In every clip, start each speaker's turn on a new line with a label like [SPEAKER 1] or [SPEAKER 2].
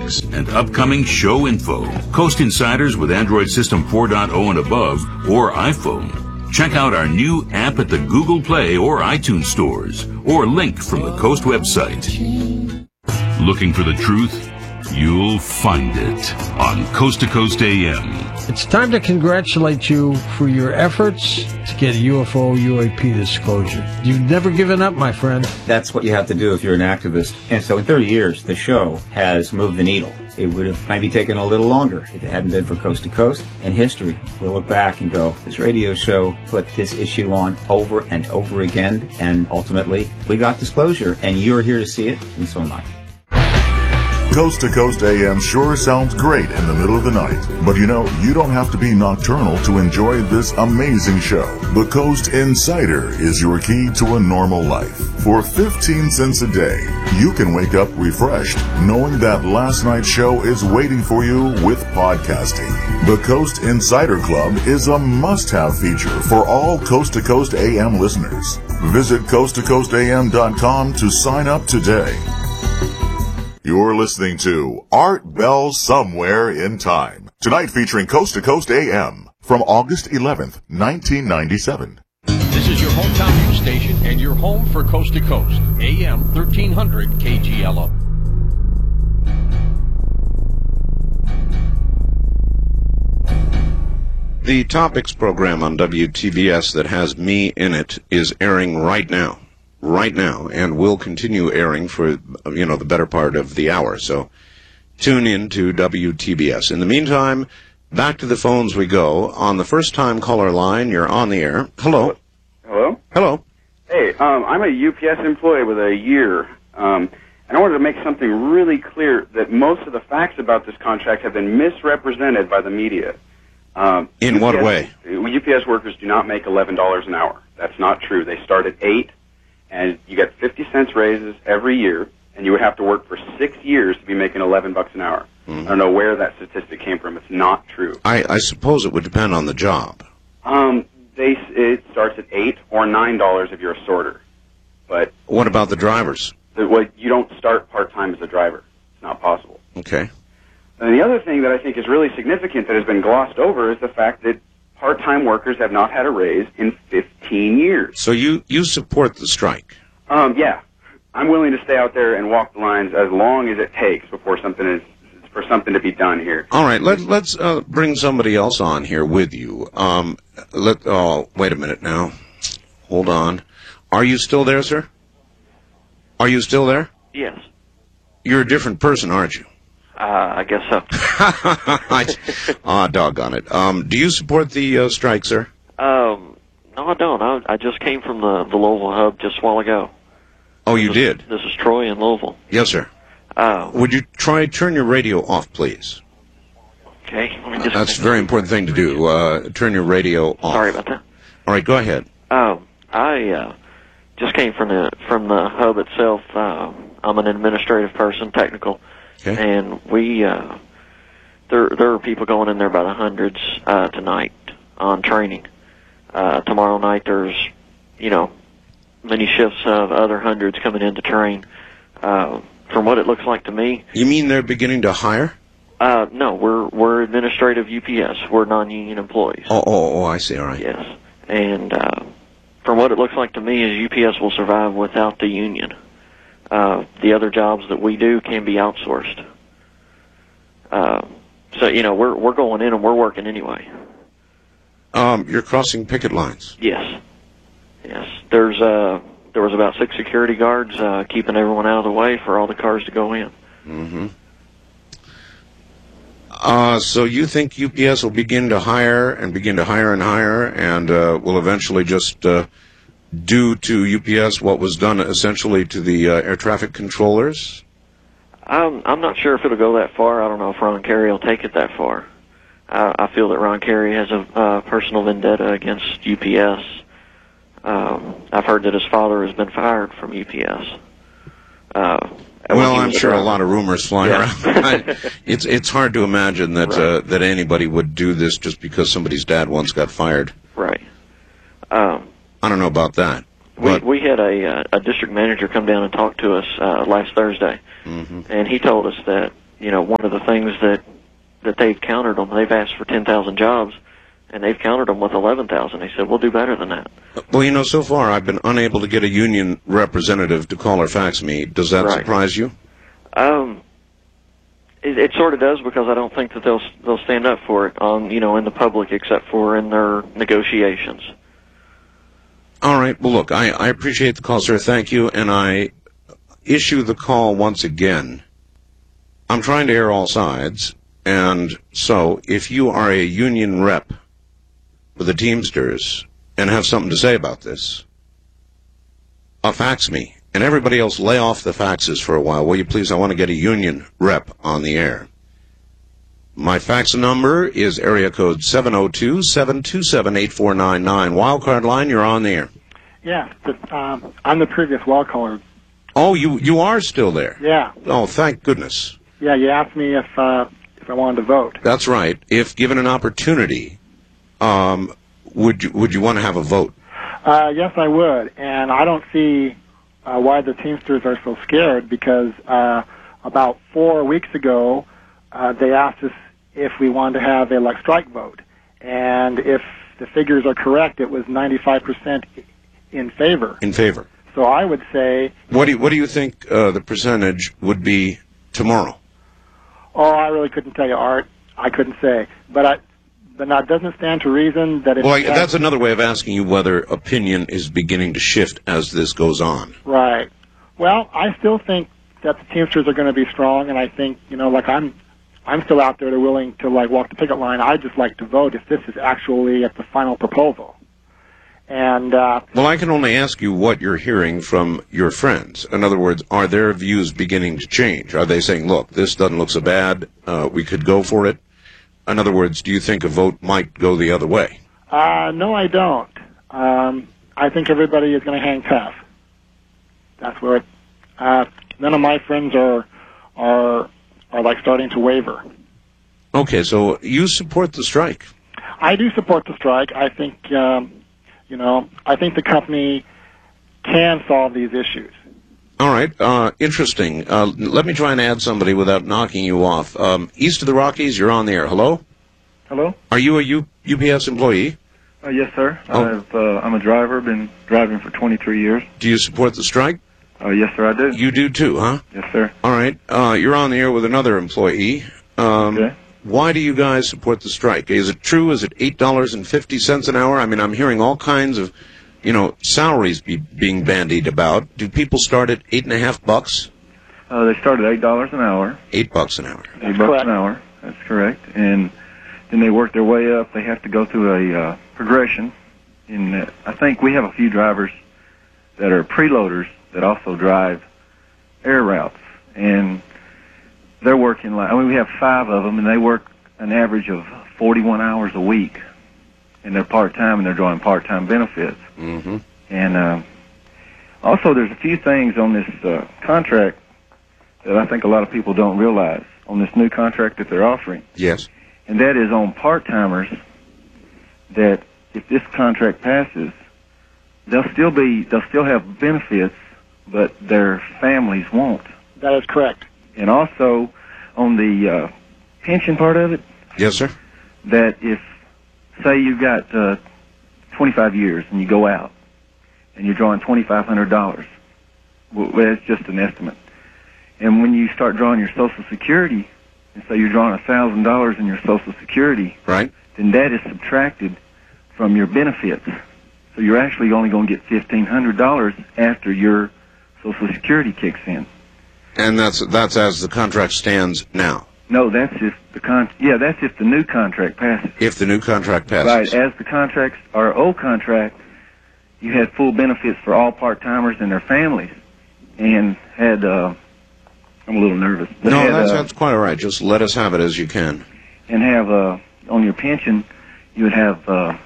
[SPEAKER 1] topics, and upcoming show info. Coast Insiders with Android System 4.0 and above or iPhone. Check out our new app at the Google Play or iTunes stores, or link from the Coast website. Looking for the truth? You'll find it on Coast to Coast AM.
[SPEAKER 2] It's time to congratulate you for your efforts to get UFO UAP disclosure. You've never given up, my friend.
[SPEAKER 3] That's what you have to do if you're an activist. And so in 30 years, the show has moved the needle. It would have maybe taken a little longer if it hadn't been for Coast to Coast. In history, we'll look back and go, this radio show put this issue on over and over again, and ultimately, we got disclosure, and you're here to see it, and so am I.
[SPEAKER 4] Coast to Coast AM sure sounds great in the middle of the night. But you know, you don't have to be nocturnal to enjoy this amazing show. The Coast Insider is your key to a normal life. For 15 cents a day, you can wake up refreshed, knowing that last night's show is waiting for you with podcasting. The Coast Insider Club is a must-have feature for all Coast to Coast AM listeners. Visit coasttocoastam.com to sign up today. You're listening to Art Bell Somewhere in Time. Tonight featuring Coast to Coast AM from August 11th, 1997.
[SPEAKER 5] This is your hometown news station and your home for Coast to Coast. AM 1300 KGLO.
[SPEAKER 6] The Topics program on WTBS that has me in it is airing right now, and will continue airing for, the better part of the hour. So tune in to WTBS. In the meantime, back to the phones we go. On the first-time caller line, you're on the air. Hello.
[SPEAKER 7] Hello?
[SPEAKER 6] Hello.
[SPEAKER 7] Hey, I'm a UPS employee with a year, and I wanted to make something really clear that most of the facts about this contract have been misrepresented by the media.
[SPEAKER 6] In what way?
[SPEAKER 7] UPS workers do not make $11 an hour. That's not true. They start at 8, and you get 50 cents raises every year, and you would have to work for 6 years to be making $11 an hour. I don't know where that statistic came from. It's not true.
[SPEAKER 6] I suppose it would depend on the job.
[SPEAKER 7] It starts at $8 or $9 if you're a sorter. But
[SPEAKER 6] what about the drivers?
[SPEAKER 7] You don't start part-time as a driver. It's not possible.
[SPEAKER 6] Okay.
[SPEAKER 7] And the other thing that I think is really significant that has been glossed over is the fact that part-time workers have not had a raise in 15 years.
[SPEAKER 6] So you support the strike?
[SPEAKER 7] Yeah. I'm willing to stay out there and walk the lines as long as it takes for something to be done here.
[SPEAKER 6] All right, let's bring somebody else on here with you. Wait a minute now. Hold on. Are you still there, sir? Are you still there?
[SPEAKER 8] Yes.
[SPEAKER 6] You're a different person, aren't you?
[SPEAKER 8] I guess so.
[SPEAKER 6] Doggone it. Do you support the strike, sir?
[SPEAKER 8] No, I don't. I just came from the Louisville hub just a while ago.
[SPEAKER 6] Oh, you did?
[SPEAKER 8] This is Troy in Louisville.
[SPEAKER 6] Yes, sir. Would you turn your radio off, please?
[SPEAKER 8] Okay.
[SPEAKER 6] That's a very important thing to do. Turn your radio off.
[SPEAKER 8] Sorry about that.
[SPEAKER 6] All right, go ahead.
[SPEAKER 8] I just came from the hub itself. I'm an administrative person, technical.
[SPEAKER 6] Okay.
[SPEAKER 8] And we, there are people going in there by the hundreds tonight on training. Tomorrow night there's, many shifts of other hundreds coming in to train. From what it looks like to me.
[SPEAKER 6] You mean they're beginning to hire?
[SPEAKER 8] No, we're administrative UPS. We're non-union employees.
[SPEAKER 6] Oh, I see. All right.
[SPEAKER 8] Yes. And from what it looks like to me is UPS will survive without the union. The other jobs that we do can be outsourced. So, we're going in and we're working anyway.
[SPEAKER 6] You're crossing picket lines.
[SPEAKER 8] Yes. There was about 6 security guards keeping everyone out of the way for all the cars to go in.
[SPEAKER 6] Mm-hmm. So you think UPS will begin to hire and hire and will eventually just do to UPS what was done essentially to the air traffic controllers?
[SPEAKER 8] I'm not sure if it'll go that far. I don't know if Ron Carey will take it that far. I feel that Ron Carey has a personal vendetta against UPS. I've heard that his father has been fired from UPS.
[SPEAKER 6] Well, I'm sure a lot of rumors flying around. It's hard to imagine that that anybody would do this just because somebody's dad once got fired.
[SPEAKER 8] Right.
[SPEAKER 6] I don't know about that.
[SPEAKER 8] We had a district manager come down and talk to us last Thursday, and he told us that one of the things that they've countered them, they've asked for 10,000 jobs, and they've countered them with 11,000. They said, we'll do better than that.
[SPEAKER 6] Well, so far I've been unable to get a union representative to call or fax me. Does that surprise you?
[SPEAKER 8] It sort of does, because I don't think that they'll stand up for it in the public, except for in their negotiations.
[SPEAKER 6] All right. Well, look, I appreciate the call, sir. Thank you. And I issue the call once again. I'm trying to air all sides. And so if you are a union rep for the Teamsters and have something to say about this, fax me. And everybody else, lay off the faxes for a while, will you please? I want to get a union rep on the air. My fax number is area code 702-727-8499. Wildcard line, you're on the air.
[SPEAKER 9] Yeah, but I'm the previous wild caller.
[SPEAKER 6] Oh, you are still there?
[SPEAKER 9] Yeah.
[SPEAKER 6] Oh, thank goodness.
[SPEAKER 9] Yeah, you asked me if I wanted to vote.
[SPEAKER 6] That's right. If given an opportunity, would you want to have a vote?
[SPEAKER 9] Yes, I would. And I don't see why the Teamsters are so scared, because about 4 weeks ago, they asked us if we wanted to have a strike vote. And if the figures are correct, it was 95% in favor.
[SPEAKER 6] In favor.
[SPEAKER 9] So I would say...
[SPEAKER 6] What do you think the percentage would be tomorrow?
[SPEAKER 9] Oh, I really couldn't tell you, Art. I couldn't say. But that doesn't stand to reason that...
[SPEAKER 6] That's another way of asking you whether opinion is beginning to shift as this goes on.
[SPEAKER 9] Right. Well, I still think that the Teamsters are going to be strong, and I think, I'm still out there willing to walk the picket line. I'd just like to vote if this is actually at the final proposal. And
[SPEAKER 6] well, I can only ask you what you're hearing from your friends. In other words, are their views beginning to change? Are they saying, look, this doesn't look so bad, we could go for it? In other words, do you think a vote might go the other way?
[SPEAKER 9] No, I don't. I think everybody is going to hang tough. That's where none of my friends are starting to waver.
[SPEAKER 6] Okay, so you support the strike?
[SPEAKER 9] I do support the strike. I think, I think the company can solve these issues.
[SPEAKER 6] All right, interesting. Let me try and add somebody without knocking you off. East of the Rockies, you're on the air. Hello?
[SPEAKER 10] Hello?
[SPEAKER 6] Are you a UPS employee?
[SPEAKER 10] Yes, sir.
[SPEAKER 6] Oh.
[SPEAKER 10] I'm a driver, been driving for 23 years.
[SPEAKER 6] Do you support the strike?
[SPEAKER 10] Yes, sir, I do.
[SPEAKER 6] You do too, huh?
[SPEAKER 10] Yes, sir.
[SPEAKER 6] All right, you're on the air with another employee.
[SPEAKER 10] Okay.
[SPEAKER 6] Why do you guys support the strike? Is it true? Is it $8.50 an hour? I mean, I'm hearing all kinds of, salaries being bandied about. Do people start at $8.50?
[SPEAKER 10] They start at $8 an hour.
[SPEAKER 6] $8 an hour.
[SPEAKER 10] $8 an hour. That's correct. And then they work their way up. They have to go through a progression. And I think we have a few drivers that are preloaders that also drive air routes, and they're working we have 5 of them, and they work an average of 41 hours a week, and they're part-time, and they're drawing part-time benefits.
[SPEAKER 6] Mm-hmm.
[SPEAKER 10] And also there's a few things on this contract that I think a lot of people don't realize, on this new contract that they're offering.
[SPEAKER 6] Yes.
[SPEAKER 10] And that is on part-timers, that if this contract passes, they'll still have benefits, but their families won't.
[SPEAKER 9] That is correct.
[SPEAKER 10] And also, on the pension part of it...
[SPEAKER 6] Yes, sir.
[SPEAKER 10] That if, say you got 25 years and you go out, and you're drawing $2,500, well, that's just an estimate. And when you start drawing your Social Security, and say you're drawing $1,000 in your Social Security...
[SPEAKER 6] Right.
[SPEAKER 10] Then that is subtracted from your benefits. So you're actually only going to get $1,500 after your Social Security kicks in.
[SPEAKER 6] And that's as the contract stands now.
[SPEAKER 10] No, that's if that's if the new contract passes.
[SPEAKER 6] If the new contract passes.
[SPEAKER 10] Right. As the contracts, our old contract, you had full benefits for all part-timers and their families, and had. I'm a little nervous. But
[SPEAKER 6] no, that's quite all right. Just let us have it as you can.
[SPEAKER 10] And have on your pension, you would have a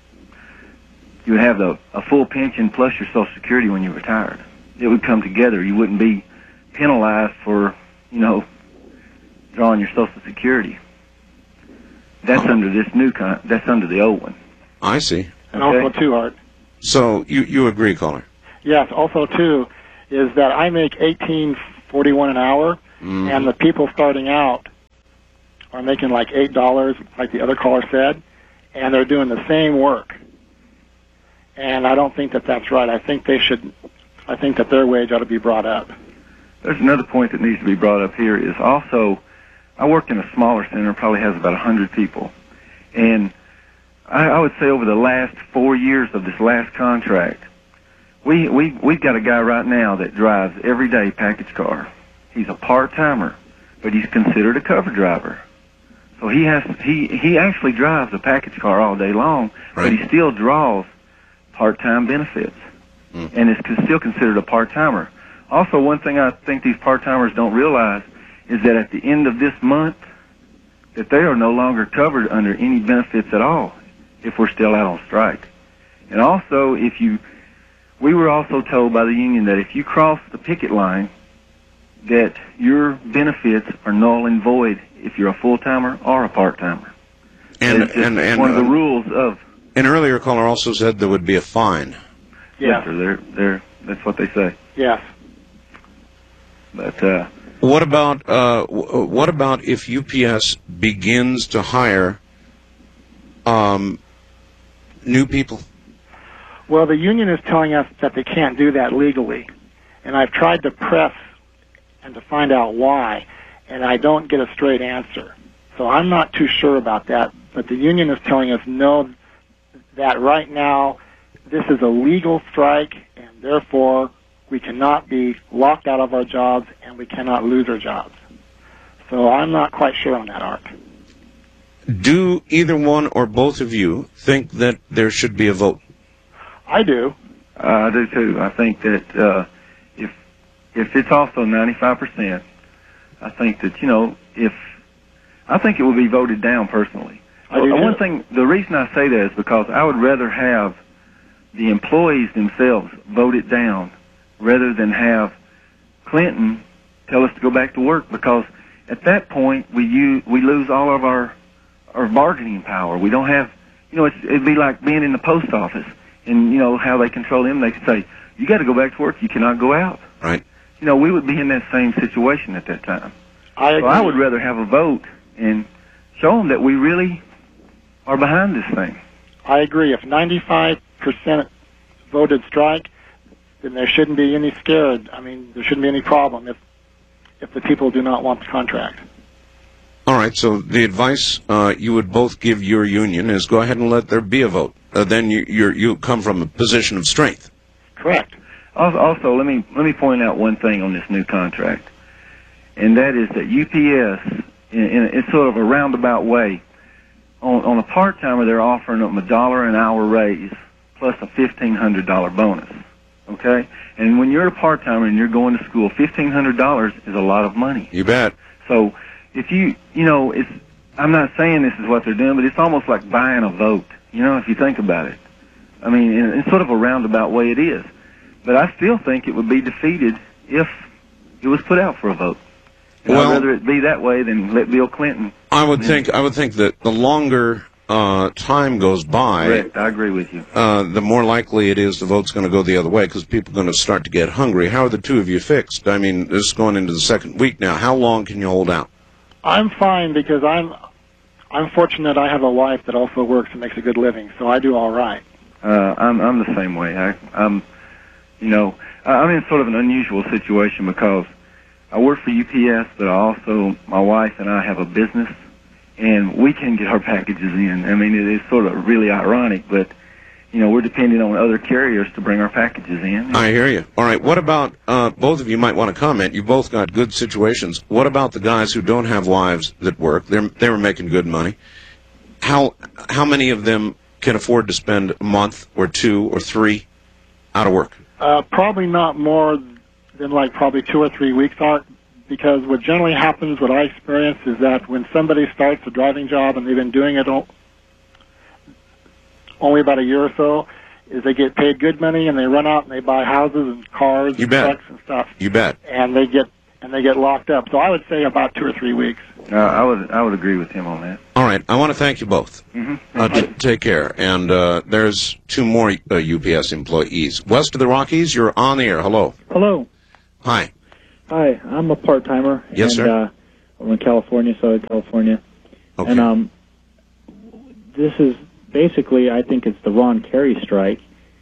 [SPEAKER 10] full pension plus your Social Security when you retired. It would come together. You wouldn't be penalized for, drawing your Social Security. That's under this new that's under the old one.
[SPEAKER 6] I see.
[SPEAKER 9] And also, too, Art.
[SPEAKER 6] So you agree, caller?
[SPEAKER 9] Yes. Also, too, is that I make $18.41 an hour, and the people starting out are making like $8, like the other caller said, and they're doing the same work. And I don't think that that's right. I think that their wage ought to be brought up.
[SPEAKER 10] There's another point that needs to be brought up here is also, I work in a smaller center, probably has about 100 people. And I would say over the last 4 years of this last contract, we've got a guy right now that drives every day package car. He's a part-timer, but he's considered a cover driver. So he actually drives a package car all day long, but he still draws part-time benefits and is still considered a part-timer. Also, one thing I think these part-timers don't realize is that at the end of this month, that they are no longer covered under any benefits at all if we're still out on strike. And also, we were also told by the union that if you cross the picket line, that your benefits are null and void if you're a full-timer or a part-timer.
[SPEAKER 6] And
[SPEAKER 10] one of the rules of...
[SPEAKER 6] An earlier caller also said there would be a fine.
[SPEAKER 10] Yes, sir. That's what they say.
[SPEAKER 9] Yes.
[SPEAKER 10] But
[SPEAKER 6] what about if UPS begins to hire new people?
[SPEAKER 9] Well, the union is telling us that they can't do that legally, and I've tried to press and to find out why, and I don't get a straight answer. So I'm not too sure about that, but the union is telling us no, that right now this is a legal strike, and therefore we cannot be locked out of our jobs and we cannot lose our jobs. So I'm not quite sure on that, Art.
[SPEAKER 6] Do either one or both of you think that there should be a vote?
[SPEAKER 9] I do.
[SPEAKER 10] I do too. I think that if it's also 95%, I think that, I think it will be voted down personally. One thing, the reason I say that is because I would rather have the employees themselves vote it down rather than have Clinton tell us to go back to work, because at that point we lose all of our bargaining power. We don't have, it'd be like being in the post office and, how they control them. They could say, you got to go back to work, you cannot go out.
[SPEAKER 6] Right.
[SPEAKER 10] We would be in that same situation at that time.
[SPEAKER 9] I
[SPEAKER 10] So I would rather have a vote and show them that we really are behind this thing.
[SPEAKER 9] I agree. If 95% voted strike, then there shouldn't be any scared. I mean, there shouldn't be any problem if the people do not want the contract.
[SPEAKER 6] All right, so the advice you would both give your union is go ahead and let there be a vote. Then you come from a position of strength.
[SPEAKER 9] Correct.
[SPEAKER 10] Also, let me point out one thing on this new contract, and that is that UPS, in sort of a roundabout way, on a part-timer, they're offering them $1 an hour raise plus a $1,500 bonus. Okay? And when you're a part-timer and you're going to school, $1,500 is a lot of money.
[SPEAKER 6] You bet.
[SPEAKER 10] So if I'm not saying this is what they're doing, but it's almost like buying a vote, if you think about it. I mean, in sort of a roundabout way it is. But I still think it would be defeated if it was put out for a vote. And I'd rather it be that way than let Bill Clinton.
[SPEAKER 6] I would think that the longer time goes by,
[SPEAKER 10] correct, I agree with you,
[SPEAKER 6] the more likely it is the vote's going to go the other way because people are going to start to get hungry. How are the two of you fixed? I mean, this is going into the second week now. How long can you hold out?
[SPEAKER 9] I'm fine because I'm fortunate I have a wife that also works and makes a good living, so I do all right.
[SPEAKER 10] I'm the same way. I'm in sort of an unusual situation because I work for UPS, but my wife and I have a business, and we can get our packages in. I mean, it is sort of really ironic, but, we're depending on other carriers to bring our packages in.
[SPEAKER 6] I hear you. All right, what about, both of you might want to comment. You both got good situations. What about the guys who don't have wives that work? They were making good money. How many of them can afford to spend a month or 2 or 3 out of work?
[SPEAKER 9] Probably not more than probably 2 or 3 weeks, Art, because what generally happens, what I experience, is that when somebody starts a driving job and they've been doing it only about a year or so, is they get paid good money and they run out and they buy houses and cars and trucks and stuff.
[SPEAKER 6] You bet.
[SPEAKER 9] And they get locked up. So I would say about 2 or 3 weeks.
[SPEAKER 10] I would agree with him on that.
[SPEAKER 6] All right, I want to thank you both.
[SPEAKER 10] Mm-hmm.
[SPEAKER 6] Take care. And there's 2 more UPS employees. West of the Rockies, you're on the air. Hello.
[SPEAKER 11] Hello.
[SPEAKER 6] Hi.
[SPEAKER 11] Hi, I'm a part-timer.
[SPEAKER 6] Yes, sir.
[SPEAKER 11] I'm in California, Southern California.
[SPEAKER 6] Okay.
[SPEAKER 11] And this is basically, I think it's the Ron Kerry strike.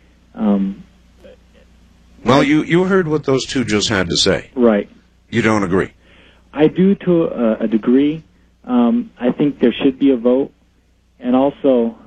[SPEAKER 6] Well, you heard what those two just had to say.
[SPEAKER 11] Right.
[SPEAKER 6] You don't agree?
[SPEAKER 11] I do to a degree. I think there should be a vote. And also,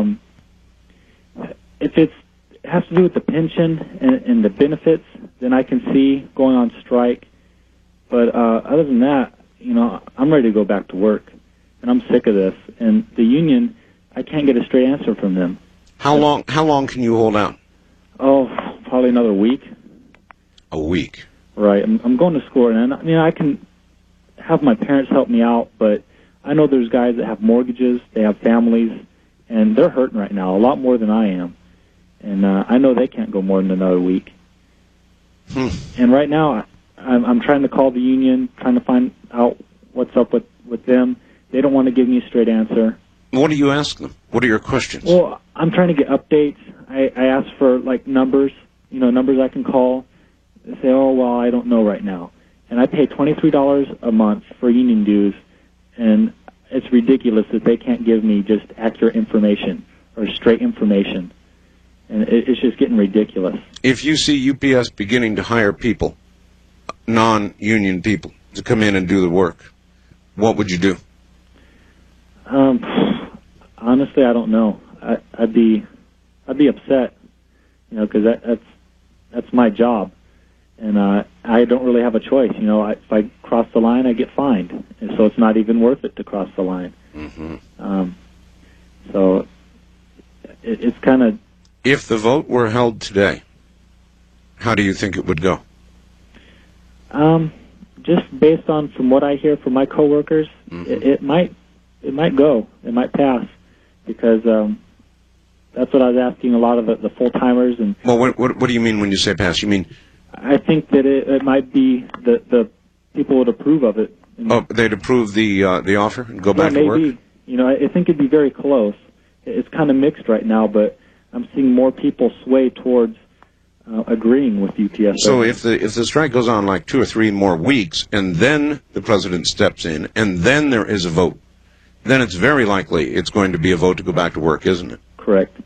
[SPEAKER 11] if it has to do with the pension and the benefits, then I can see going on strike. But other than that, I'm ready to go back to work. And I'm sick of this. And the union, I can't get a straight answer from them.
[SPEAKER 6] How long can you hold out?
[SPEAKER 11] Oh, probably another week.
[SPEAKER 6] A week.
[SPEAKER 11] Right. I'm going to school, and I can have my parents help me out, but I know there's guys that have mortgages, they have families, and they're hurting right now, a lot more than I am. And I know they can't go more than another week. And right now, I'm trying to call the union, trying to find out what's up with them. They don't want to give me a straight answer.
[SPEAKER 6] What do you ask them? What are your questions?
[SPEAKER 11] Well, I'm trying to get updates. I ask for, numbers, numbers I can call. They say, oh, well, I don't know right now. And I pay $23 a month for union dues, and it's ridiculous that they can't give me just accurate information or straight information. And it's just getting ridiculous.
[SPEAKER 6] If you see UPS beginning to hire people, non-union people, to come in and do the work, what would you do?
[SPEAKER 11] Honestly, I don't know. I'd be upset, because that's my job, and I don't really have a choice. If I cross the line, I get fined, and so it's not even worth it to cross the line.
[SPEAKER 6] Mm-hmm.
[SPEAKER 11] So it's kind of.
[SPEAKER 6] If the vote were held today, how do you think it would go?
[SPEAKER 11] Just based on from what I hear from my coworkers, it might go. It might pass, because that's what I was asking a lot of the full-timers. And
[SPEAKER 6] well, what do you mean when you say pass? You mean?
[SPEAKER 11] I think that it might be the people would approve of it.
[SPEAKER 6] Oh, they'd approve the offer and go back to work?
[SPEAKER 11] Maybe. I think it'd be very close. It's kind of mixed right now, but I'm seeing more people sway towards agreeing with UPS.
[SPEAKER 6] So if the strike goes on like 2 or 3 more weeks, and then the president steps in, and then there is a vote, then it's very likely it's going to be a vote to go back to work, isn't it?
[SPEAKER 11] Correct.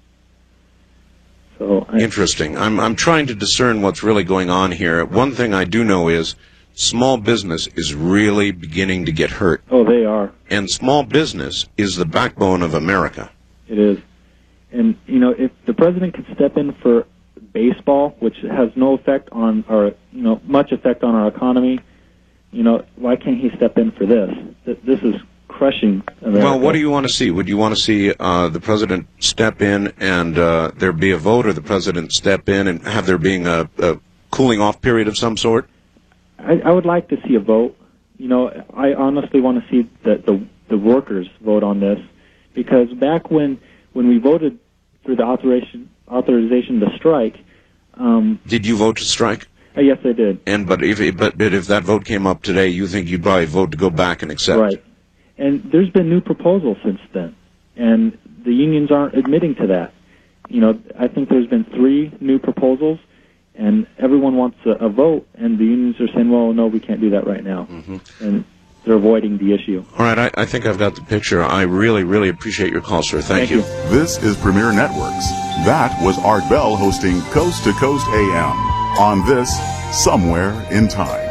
[SPEAKER 11] So
[SPEAKER 6] interesting. I'm trying to discern what's really going on here. One thing I do know is small business is really beginning to get hurt.
[SPEAKER 11] Oh, they are.
[SPEAKER 6] And small business is the backbone of America.
[SPEAKER 11] It is. And, if the president could step in for baseball, which has no effect on our, much effect on our economy, why can't he step in for this? This is crushing America.
[SPEAKER 6] Well, what do you want to see? Would you want to see the president step in and there be a vote, or the president step in and have there being a cooling off period of some sort?
[SPEAKER 11] I would like to see a vote. I honestly want to see the workers vote on this, because back when we voted for the authorization to strike.
[SPEAKER 6] Did you vote to strike?
[SPEAKER 11] Yes, I did.
[SPEAKER 6] But if that vote came up today, you think you'd probably vote to go back and accept?
[SPEAKER 11] Right. And there's been new proposals since then, and the unions aren't admitting to that. I think there's been 3 new proposals, and everyone wants a vote, and the unions are saying, well, no, we can't do that right now. Mm-hmm. And they're avoiding the issue.
[SPEAKER 6] All right, I think I've got the picture. I really, really appreciate your call, sir. Thank you.
[SPEAKER 4] This is Premier Networks. That was Art Bell hosting Coast to Coast AM on this Somewhere in Time.